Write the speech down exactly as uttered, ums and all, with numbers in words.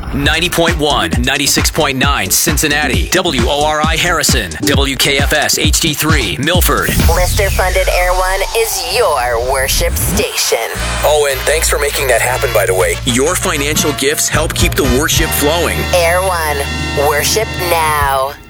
ninety point one, ninety-six point nine Cincinnati, W O R I Harrison, W K F S H D three Milford. Listener-funded Air One is your worship station. Oh, and thanks for making that happen, by the way. Your financial gifts help keep the worship flowing. Air One, worship now.